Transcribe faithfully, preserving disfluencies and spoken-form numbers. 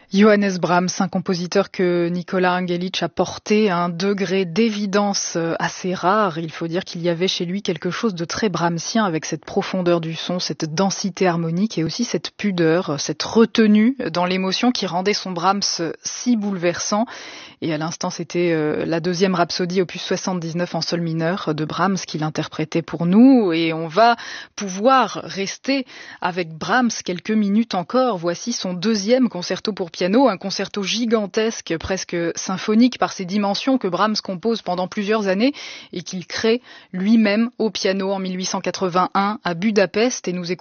Johannes Brahms, un compositeur que Nicolas Angelich a porté à un degré d'évidence assez rare. Il faut dire qu'il y avait chez lui quelque chose de très brahmsien avec cette profondeur du son, cette densité harmonique et aussi cette pudeur, cette retenue dans l'émotion qui rendait son Brahms si bouleversant. Et à l'instant, c'était la deuxième rhapsodie opus soixante-dix-neuf en sol mineur de Brahms qu'il interprétait pour nous. Et on va pouvoir rester avec Brahms quelques minutes encore. Voici son deuxième concerto pour piano, un concerto gigantesque, presque symphonique par ses dimensions que Brahms compose pendant plusieurs années et qu'il crée lui-même au piano en mille huit cent quatre-vingt-un à Budapest. Et nous